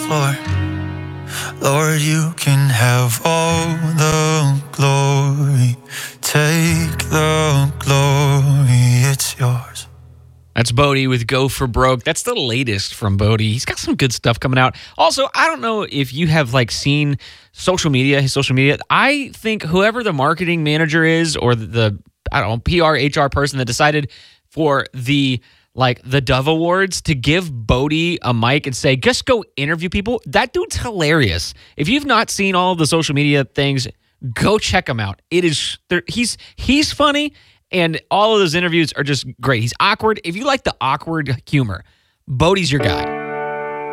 floor. Lord, you can have all the glory. Take the glory, it's yours. That's Bodie with Go for Broke. That's the latest from Bodie. He's got some good stuff coming out. Also, I don't know if you have seen his social media. I think whoever the marketing manager is or the PR, HR person that decided for the Dove Awards to give Bodie a mic and say, just go interview people. That dude's hilarious. If you've not seen all of the social media things, go check him out. He's funny. And all of those interviews are just great. He's awkward. If you like the awkward humor, Bodie's your guy.